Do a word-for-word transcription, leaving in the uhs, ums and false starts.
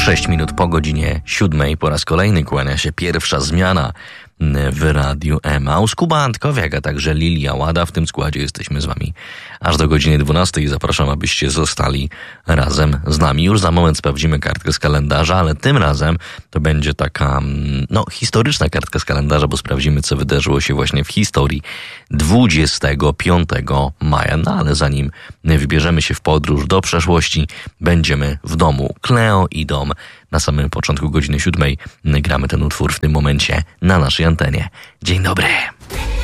Sześć minut po godzinie siódmej po raz kolejny kłania się pierwsza zmiana w Radiu Emaus. Kuba Antkowiak, a także Lilia Łada. W tym składzie jesteśmy z wami aż do godziny dwunastej. Zapraszam, abyście zostali razem z nami. Już za moment sprawdzimy kartkę z kalendarza, ale tym razem to będzie taka, no, historyczna kartka z kalendarza, bo sprawdzimy, co wydarzyło się właśnie w historii dwudziestego piątego maja. No, ale zanim wybierzemy się w podróż do przeszłości, będziemy w domu Cleo i Dom. Na samym początku godziny siódmej gramy ten utwór w tym momencie na naszej antenie. Dzień dobry.